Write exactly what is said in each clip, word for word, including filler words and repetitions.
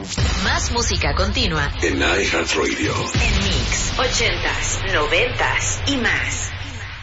Más música continua en iHeartRadio. En Mix, ochentas, noventas y más.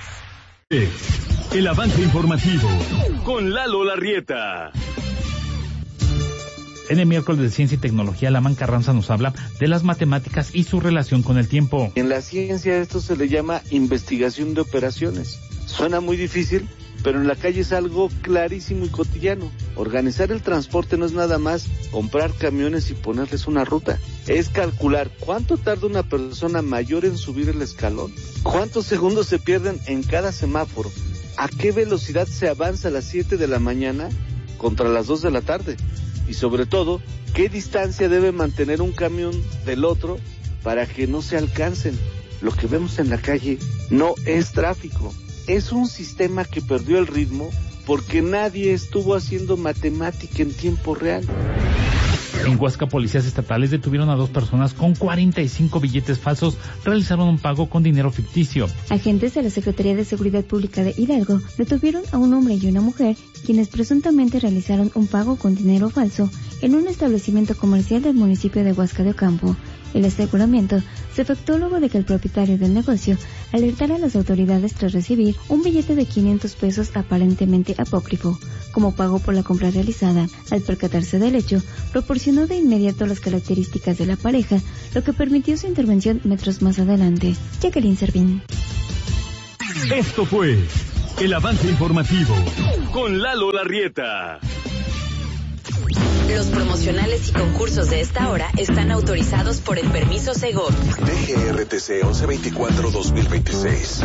El avance informativo con Lalo Larrieta. En el miércoles de Ciencia y Tecnología, Lamán Carranza nos habla de las matemáticas y su relación con el tiempo. En la ciencia esto se le llama investigación de operaciones. Suena muy difícil, pero en la calle es algo clarísimo y cotidiano. Organizar el transporte no es nada más comprar camiones y ponerles una ruta. Es calcular cuánto tarda una persona mayor en subir el escalón, cuántos segundos se pierden en cada semáforo, a qué velocidad se avanza a las siete de la mañana contra las dos de la tarde. Y sobre todo, ¿qué distancia debe mantener un camión del otro para que no se alcancen? Lo que vemos en la calle no es tráfico, es un sistema que perdió el ritmo porque nadie estuvo haciendo matemática en tiempo real. En Huasca, policías estatales detuvieron a dos personas con cuarenta y cinco billetes falsos. Realizaron un pago con dinero ficticio. Agentes de la Secretaría de Seguridad Pública de Hidalgo detuvieron a un hombre y una mujer quienes presuntamente realizaron un pago con dinero falso en un establecimiento comercial del municipio de Huasca de Ocampo. El aseguramiento se efectuó luego de que el propietario del negocio alertara a las autoridades tras recibir un billete de quinientos pesos aparentemente apócrifo como pago por la compra realizada. Al percatarse del hecho, proporcionó de inmediato las características de la pareja, lo que permitió su intervención metros más adelante. Jacqueline Servín. Esto fue el avance informativo con Lalo Larrieta. Los promocionales y concursos de esta hora están autorizados por el permiso Segov. D G R T C once veinticuatro dos mil veintiséis.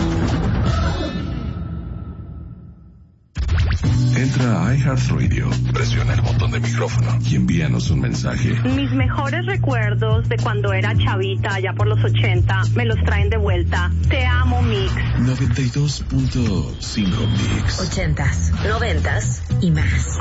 Entra a iHeartRadio, presiona el botón de micrófono y envíanos un mensaje. Mis mejores recuerdos de cuando era chavita, allá por los ochenta, me los traen de vuelta. Te amo, Mix. noventa y dos punto cinco Mix. Ochentas, noventas y más.